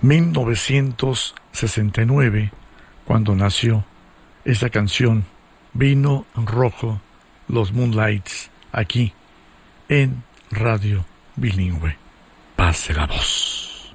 1969, cuando nació esa canción, Vino Rojo, los Moonlights, aquí en Radio Bilingüe. Pase la voz.